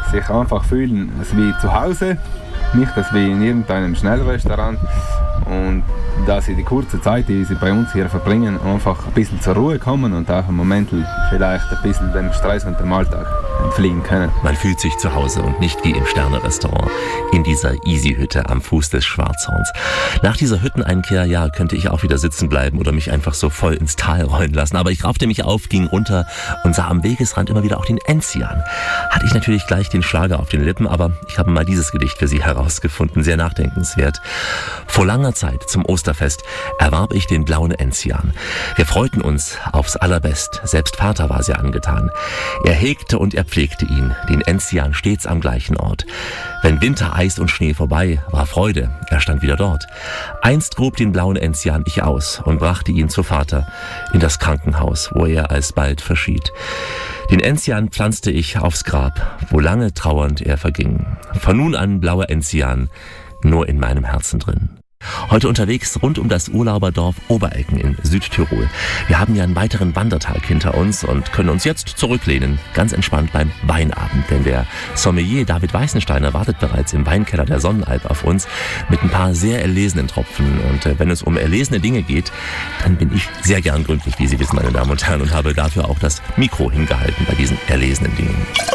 sich einfach fühlen wie zu Hause, nicht wie in irgendeinem Schnellrestaurant. Und dass sie die kurze Zeit, die sie bei uns hier verbringen, einfach ein bisschen zur Ruhe kommen und auch im Moment vielleicht ein bisschen dem Stress und dem Alltag entfliehen können. Man fühlt sich zu Hause und nicht wie im Sterne-Restaurant in dieser Easy-Hütte am Fuß des Schwarzhorns. Nach dieser Hütteneinkehr, ja, könnte ich auch wieder sitzen bleiben oder mich einfach so voll ins Tal rollen lassen. Aber ich raffte mich auf, ging runter und sah am Wegesrand immer wieder auch den Enzian. Hatte ich natürlich gleich den Schlager auf den Lippen, aber ich habe mal dieses Gedicht für Sie herausgefunden, sehr nachdenkenswert. Vor langer Zeit, zum Osterfest, erwarb ich den blauen Enzian. Wir freuten uns aufs Allerbest, selbst Vater war sehr angetan. Er hegte und er pflegte ihn, den Enzian stets am gleichen Ort. Wenn Winter, Eis und Schnee vorbei, war Freude, er stand wieder dort. Einst grub den blauen Enzian ich aus und brachte ihn zu Vater in das Krankenhaus, wo er alsbald verschied. Den Enzian pflanzte ich aufs Grab, wo lange trauernd er verging. Von nun an blauer Enzian, nur in meinem Herzen drin. Heute unterwegs rund um das Urlauberdorf Oberecken in Südtirol. Wir haben ja einen weiteren Wandertag hinter uns und können uns jetzt zurücklehnen, ganz entspannt beim Weinabend. Denn der Sommelier David Weißensteiner wartet bereits im Weinkeller der Sonnenalp auf uns mit ein paar sehr erlesenen Tropfen. Und wenn es um erlesene Dinge geht, dann bin ich sehr gern gründlich, wie Sie wissen, meine Damen und Herren, und habe dafür auch das Mikro hingehalten bei diesen erlesenen Dingen.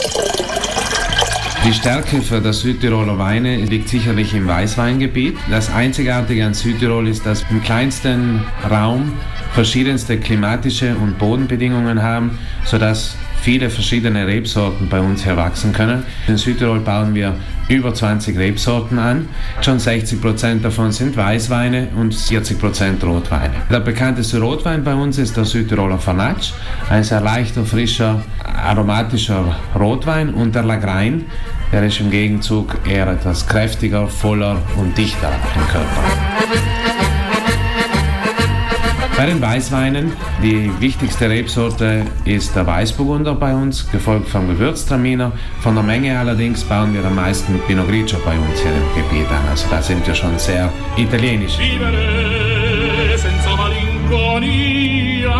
Die Stärke für das Südtiroler Weine liegt sicherlich im Weißweingebiet. Das Einzigartige an Südtirol ist, dass wir im kleinsten Raum verschiedenste klimatische und Bodenbedingungen haben, sodass viele verschiedene Rebsorten bei uns hier wachsen können. In Südtirol bauen wir über 20 Rebsorten an. Schon 60% davon sind Weißweine und 40% Rotweine. Der bekannteste Rotwein bei uns ist der Südtiroler Vernatsch, ein sehr leichter, frischer, aromatischer Rotwein, und der Lagrein, der ist im Gegenzug eher etwas kräftiger, voller und dichter im Körper. Bei den Weißweinen, die wichtigste Rebsorte ist der Weißburgunder bei uns, gefolgt vom Gewürztraminer. Von der Menge allerdings bauen wir am meisten Pinot Grigio bei uns hier im Gebiet an. Also da sind wir schon sehr italienisch. Vivere senza malinconia,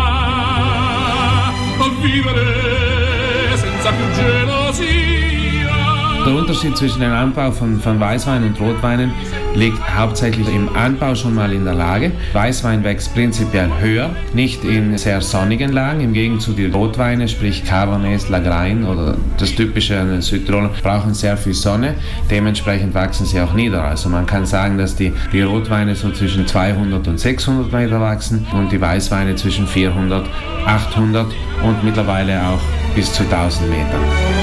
vivere senza più gelosia. Der Unterschied zwischen dem Anbau von Weißwein und Rotweinen liegt hauptsächlich im Anbau schon mal in der Lage. Weißwein wächst prinzipiell höher, nicht in sehr sonnigen Lagen. Im Gegenzug die Rotweine, sprich Cabernet, Lagrein oder das Typische an den Südtirolern, brauchen sehr viel Sonne. Dementsprechend wachsen sie auch nieder. Also man kann sagen, dass die Rotweine so zwischen 200 und 600 Meter wachsen und die Weißweine zwischen 400, 800 und mittlerweile auch bis zu 1000 Metern.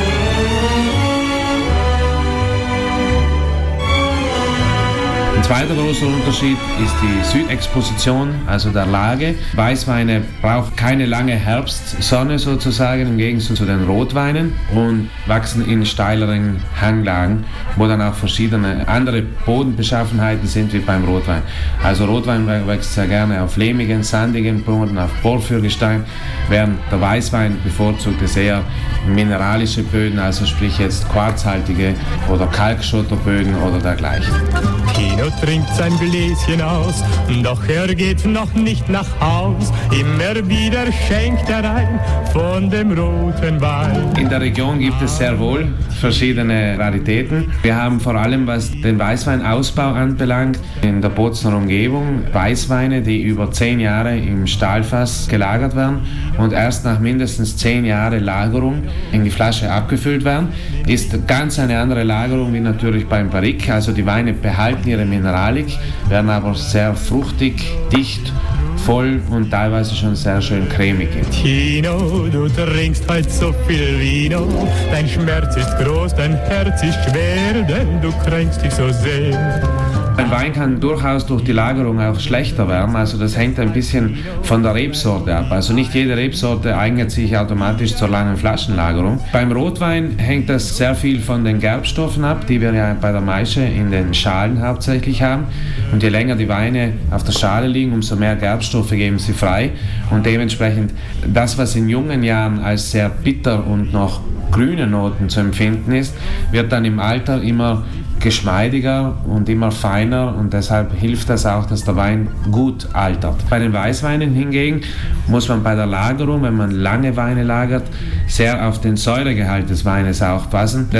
Ein zweiter großer Unterschied ist die Südexposition, also der Lage. Weißweine brauchen keine lange Herbstsonne sozusagen, im Gegensatz zu den Rotweinen, und wachsen in steileren Hanglagen, wo dann auch verschiedene andere Bodenbeschaffenheiten sind wie beim Rotwein. Also Rotwein wächst sehr gerne auf lehmigen, sandigen Boden, auf Porphyrgestein, während der Weißwein bevorzugt es eher mineralische Böden, also sprich jetzt quarzhaltige oder Kalkschotterböden oder dergleichen. Kino trinkt sein Gläschen aus, doch er geht noch nicht nach Haus. Immer wieder schenkt er ein von dem roten Wein. In der Region gibt es sehr wohl verschiedene Raritäten. Wir haben vor allem, was den Weißweinausbau anbelangt, in der Bozner Umgebung Weißweine, die über 10 Jahre im Stahlfass gelagert werden und erst nach mindestens 10 Jahren Lagerung in die Flasche abgefüllt werden. Ist ganz eine andere Lagerung wie natürlich beim Barrique. Also die Weine behalten ihre Mineralik, werden aber sehr fruchtig, dicht, voll und teilweise schon sehr schön cremig. Tino, du trinkst heute so viel Vino, dein Schmerz ist groß, dein Herz ist schwer, denn du kränkst dich so sehr. Ein Wein kann durchaus durch die Lagerung auch schlechter werden, also das hängt ein bisschen von der Rebsorte ab. Also nicht jede Rebsorte eignet sich automatisch zur langen Flaschenlagerung. Beim Rotwein hängt das sehr viel von den Gerbstoffen ab, die wir ja bei der Maische in den Schalen hauptsächlich haben. Und je länger die Weine auf der Schale liegen, umso mehr Gerbstoffe geben sie frei. Und dementsprechend das, was in jungen Jahren als sehr bitter und noch grüne Noten zu empfinden ist, wird dann im Alter immer geschmeidiger und immer feiner, und deshalb hilft das auch, dass der Wein gut altert. Bei den Weißweinen hingegen muss man bei der Lagerung, wenn man lange Weine lagert, sehr auf den Säuregehalt des Weines aufpassen.